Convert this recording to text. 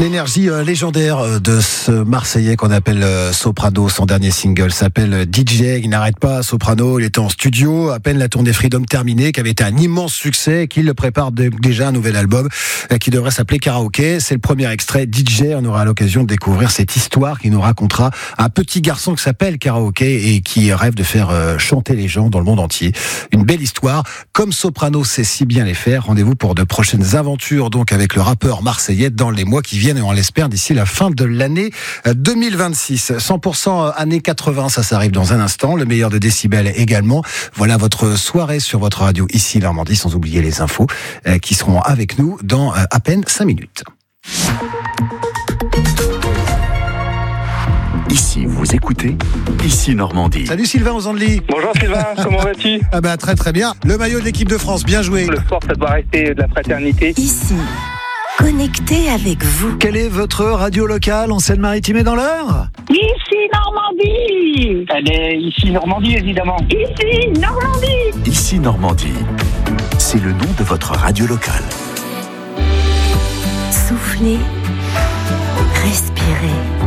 L'énergie légendaire de ce Marseillais qu'on appelle Soprano. Son dernier single s'appelle DJ. Il n'arrête pas, Soprano. Il était en studio, à peine la tournée Freedom terminée, qui avait été un immense succès, qu'il prépare déjà un nouvel album qui devrait s'appeler Karaoké. C'est le premier extrait. DJ, on aura l'occasion de découvrir cette histoire qui nous racontera un petit garçon qui s'appelle Karaoké et qui rêve de faire chanter les gens dans le monde entier. Une belle histoire. Comme Soprano sait si bien les faire, rendez-vous pour de prochaines aventures donc avec le rappeur marseillais dans les mois qui viennent et on l'espère d'ici la fin de l'année 2026. 100% années 80, ça arrive dans un instant. Le meilleur de décibels également. Voilà votre soirée sur votre radio ici Normandie, sans oublier les infos qui seront avec nous dans à peine 5 minutes. Ici, vous écoutez Ici Normandie. Salut Sylvain aux Andelys. Bonjour Sylvain, comment vas-tu ? Très très bien. Le maillot de l'équipe de France, bien joué. Le sport, ça doit rester de la fraternité. Ici, connecté avec vous. Quelle est votre radio locale en Seine-Maritime et dans l'Eure ? Ici Normandie. Elle est ici Normandie, évidemment. Ici Normandie. Ici Normandie, c'est le nom de votre radio locale. Soufflez, respirez.